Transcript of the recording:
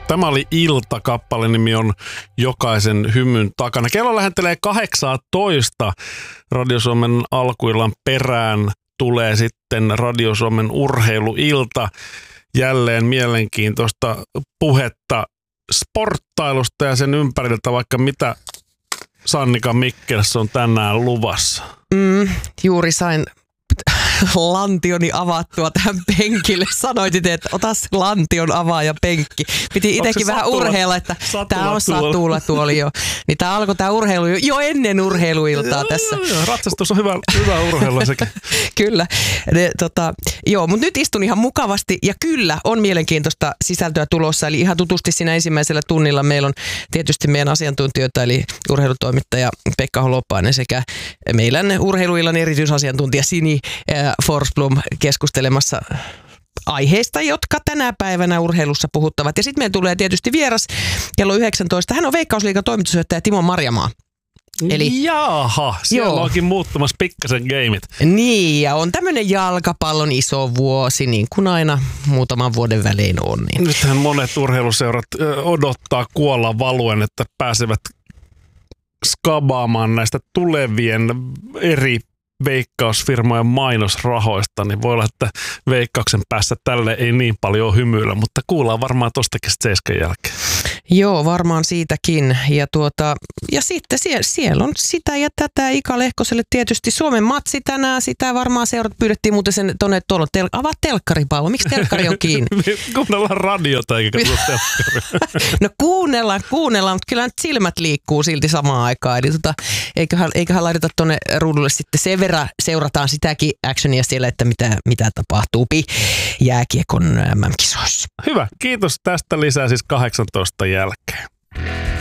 Tämä oli Ilta, kappaleen nimi on Jokaisen hymyn takana. Kello lähentelee 18. Radio Suomen alkuillan perään tulee sitten Radio Suomen urheiluilta. Jälleen mielenkiintoista puhetta sporttailusta ja sen ympäriltä, vaikka mitä Sannika Mikkelsson tänään luvassa. Juuri sain lantioni avattua tähän penkille. Sanoitit, että ota se lantion avaaja penkki. Piti itsekin vähän urheilla, että tämä on satulatuoli jo. Niin tämä alkoi tämä urheilu jo ennen urheiluiltaa tässä. Ratsastus on hyvä urheilu sekä. Kyllä. Mutta nyt istun ihan mukavasti ja kyllä on mielenkiintoista sisältöä tulossa. Eli ihan tutusti siinä ensimmäisellä tunnilla meillä on tietysti meidän asiantuntijoita, eli urheilutoimittaja Pekka Holopainen sekä meidän urheiluillan erityisasiantuntija Sini Forsblom keskustelemassa aiheista, jotka tänä päivänä urheilussa puhuttavat. Ja sitten meillä tulee tietysti vieras kello 19. Hän on Veikkausliigan toimitusjohtaja Timo Marjamaa. Eli, jaha, siellä onkin muuttumassa pikkasen gameit. Niin, ja on tämmöinen jalkapallon iso vuosi, niin kuin aina muutaman vuoden välein on. Niin. Nythän monet urheiluseurat odottaa kuolla valuen, että pääsevät skabaamaan näistä tulevien eri veikkausfirmojen mainosrahoista, niin voi olla, että Veikkauksen päässä tälle ei niin paljon hymyillä, mutta kuullaan varmaan tostakin 7 jälkeen. Joo, varmaan siitäkin. Ja sitten siellä on sitä ja tätä Ika Lehkoselle tietysti Suomen matsi tänään. Sitä varmaan seurat pyydettiin muuten sen tuonne avaa telkkari, Paavo. Miksi telkkari on kiinni? Kuunnellaan radiota eikä katsoa telkkaria. No kuunnellaan, mutta kyllä nyt silmät liikkuu silti samaan aikaan. Eli eiköhän laiteta tuonne ruudulle sitten sen verran seurataan sitäkin actionia siellä, että mitä tapahtuu jääkiekon MM-kisoissa. Hyvä, kiitos tästä lisää siis 18 jälkeen.